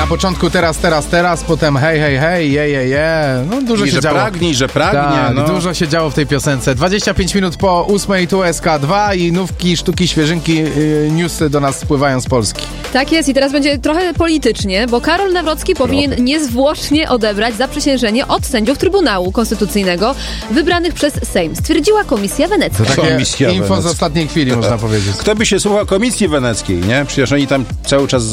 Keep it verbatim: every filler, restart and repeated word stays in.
Na początku teraz, teraz, teraz, potem hej, hej, hej, je, je, je. No dużo I się że działo. pragnij, że pragnie. Tak, no. dużo się działo w tej piosence. dwadzieścia pięć minut po ósmej, tu S K dwa i nówki, sztuki, świeżynki, yy, newsy do nas spływają z Polski. Tak jest i teraz będzie trochę politycznie, bo Karol Nawrocki powinien Trochę. niezwłocznie odebrać zaprzysiężenie od sędziów Trybunału Konstytucyjnego wybranych przez Sejm, stwierdziła Komisja Wenecka. To takie Komisja info Wenecka. z ostatniej chwili, można powiedzieć. Kto by się słuchał Komisji Weneckiej, nie? Przecież oni tam cały czas